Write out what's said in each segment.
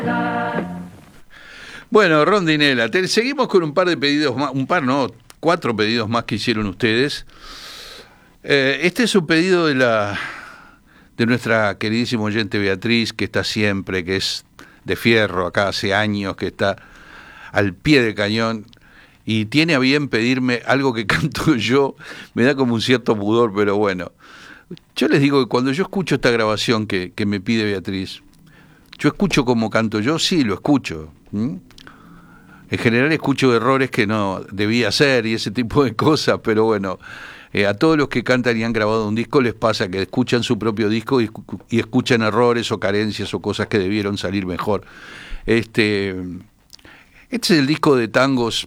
Bueno, Rondinela, seguimos con un par de pedidos más, un par no, 4 pedidos más que hicieron ustedes. Este es un pedido de nuestra queridísima oyente Beatriz, que está siempre, que es de fierro, acá hace años, que está al pie del cañón, y tiene a bien pedirme algo que canto yo. Me da como un cierto pudor, pero bueno. Yo les digo que cuando yo escucho esta grabación que me pide Beatriz, yo escucho como canto yo, sí, lo escucho. En general escucho errores que no debía hacer y ese tipo de cosas, pero bueno, a todos los que cantan y han grabado un disco les pasa que escuchan su propio disco y escuchan errores o carencias o cosas que debieron salir mejor. Este es el disco de tangos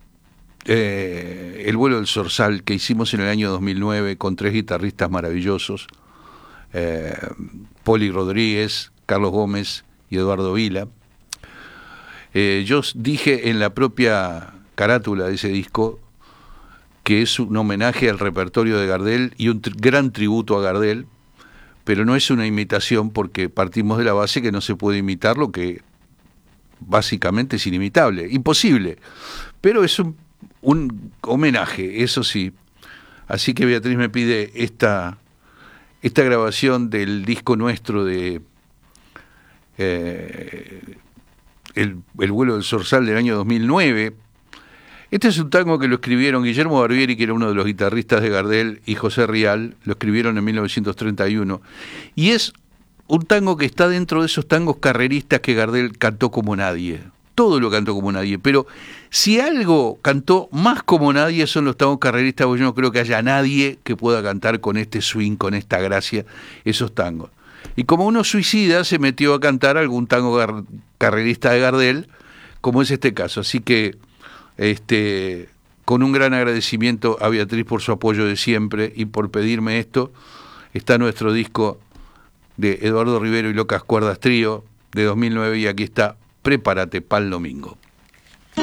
El vuelo del zorzal, que hicimos en el año 2009 con 3 guitarristas maravillosos, Poli Rodríguez, Carlos Gómez y Eduardo Vila. Yo dije en la propia carátula de ese disco que es un homenaje al repertorio de Gardel y un gran tributo a Gardel, pero no es una imitación porque partimos de la base que no se puede imitar lo que básicamente es inimitable, imposible, pero es un homenaje, eso sí. Así que Beatriz me pide esta grabación del disco nuestro de el vuelo del zorzal del año 2009. Este es un tango que lo escribieron Guillermo Barbieri, que era uno de los guitarristas de Gardel, y José Rial, lo escribieron en 1931, y es un tango que está dentro de esos tangos carreristas que Gardel cantó como nadie. Todo lo cantó como nadie, pero si algo cantó más como nadie son los tangos carreristas, porque yo no creo que haya nadie que pueda cantar con este swing, con esta gracia, esos tangos. Y como uno suicida, se metió a cantar algún tango carrerista de Gardel, como es este caso. Así que, con un gran agradecimiento a Beatriz por su apoyo de siempre y por pedirme esto, está nuestro disco de Eduardo Rivero y Locas Cuerdas Trío de 2009, y aquí está Prepárate pa'l domingo.